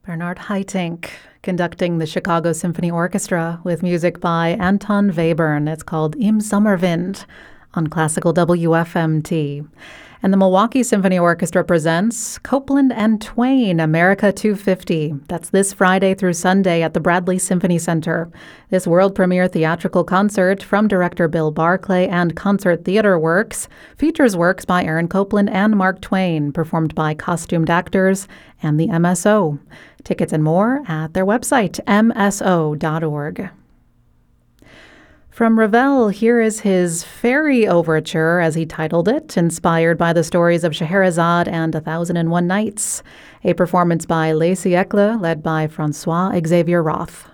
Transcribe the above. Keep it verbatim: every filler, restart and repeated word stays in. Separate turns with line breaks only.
Bernard Haitink conducting the Chicago Symphony Orchestra with music by Anton Webern. It's called Im Sommerwind on Classical W F M T. And the Milwaukee Symphony Orchestra presents Copland and Twain, America two fifty. That's this Friday through Sunday at the Bradley Symphony Center. This world premiere theatrical concert from director Bill Barclay and Concert Theater Works features works by Aaron Copland and Mark Twain, performed by costumed actors and the M S O. Tickets and more at their website, m s o dot org. From Ravel, here is his Fairy Overture, as he titled it, inspired by the stories of Scheherazade and A Thousand and One Nights, a performance by Les Siècles, led by Francois Xavier Roth.